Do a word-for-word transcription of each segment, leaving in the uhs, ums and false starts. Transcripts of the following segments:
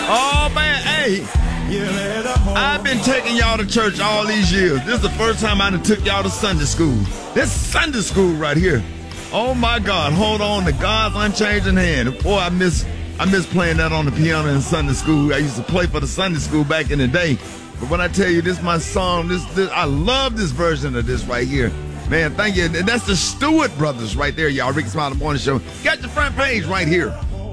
Oh, man, hey. I've been taking y'all to church all these years. This is the first time I done took y'all to Sunday school. This Sunday school right here. Oh, my God. Hold on to God's unchanging hand. Boy, I miss I miss playing that on the piano in Sunday school. I used to play for the Sunday school back in the day. But when I tell you this is my song, this, this I love this version of this right here. Man, thank you. And that's the Stewart brothers right there, y'all. Ricky Smiley Morning Show. Got your front page right here.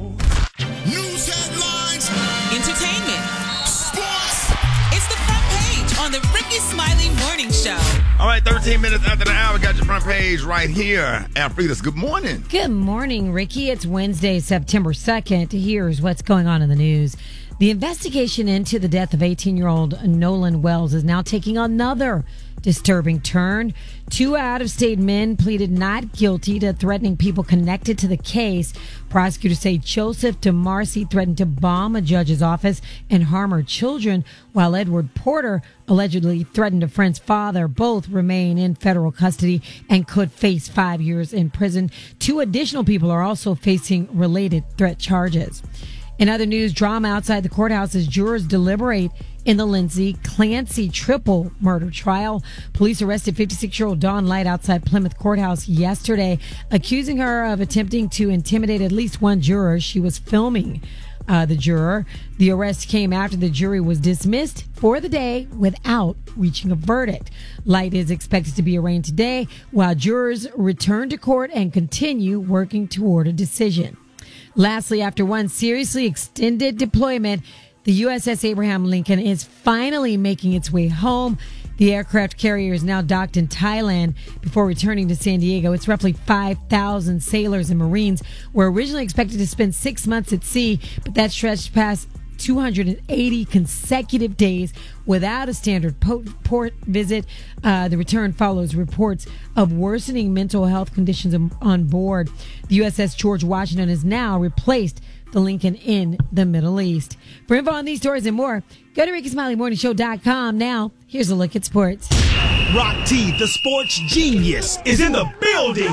News headlines. Entertainment. Sports. It's the front page on the Ricky Smiley Morning Show. All right, thirteen minutes after the hour, got your front page right here. Alfredas, good morning. Good morning, Ricky. It's Wednesday, September second. Here's what's going on in the news. The investigation into the death of eighteen-year-old Nolan Wells is now taking another disturbing turn. Two out-of-state men pleaded not guilty to threatening people connected to the case. Prosecutors say Joseph DeMarcy threatened to bomb a judge's office and harm her children, while Edward Porter allegedly threatened a friend's father. Both remain in federal custody and could face five years in prison. Two additional people are also facing related threat charges. In other news, drama outside the courthouse as jurors deliberate in the Lindsay Clancy triple murder trial. Police arrested fifty-six-year-old Dawn Light outside Plymouth Courthouse yesterday, accusing her of attempting to intimidate at least one juror. She was filming uh, the juror. The arrest came after the jury was dismissed for the day without reaching a verdict. Light is expected to be arraigned today, while jurors return to court and continue working toward a decision. Lastly, after one seriously extended deployment, the U S S Abraham Lincoln is finally making its way home. The aircraft carrier is now docked in Thailand before returning to San Diego. It's roughly five thousand sailors and Marines were originally expected to spend six months at sea, but that stretched past two hundred eighty consecutive days without a standard port visit. Uh, the return follows reports of worsening mental health conditions on board. The U S S George Washington has now replaced the Lincoln in the Middle East. For info on these stories and more, go to Ricky Smiley Morning Show dot com. Now, here's a look at sports. Rock T, the sports genius, is in the building.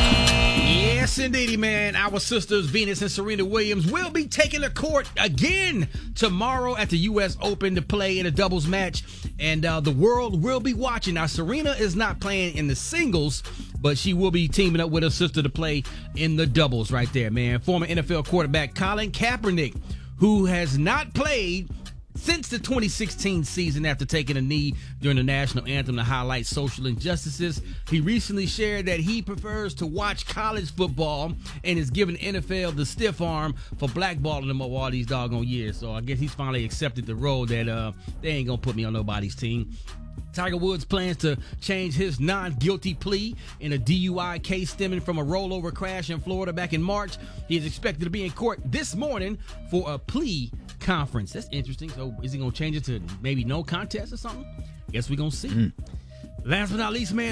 Yes, indeedy, man. Our sisters Venus and Serena Williams will be taking the court again tomorrow at the U S Open to play in a doubles match, and uh, the world will be watching. Now, Serena is not playing in the singles, but she will be teaming up with her sister to play in the doubles right there, man. Former N F L quarterback Colin Kaepernick, who has not played since the twenty sixteen season after taking a knee during the national anthem to highlight social injustices, he recently shared that he prefers to watch college football and is giving N F L the stiff arm for blackballing him over all these doggone years. So I guess he's finally accepted the role that uh, they ain't gonna put me on nobody's team. Tiger Woods plans to change his non-guilty plea in a D U I case stemming from a rollover crash in Florida back in March. He is expected to be in court this morning for a plea conference. That's interesting. So is he going to change it to maybe no contest or something? Guess we're going to see. Mm. Last but not least, man,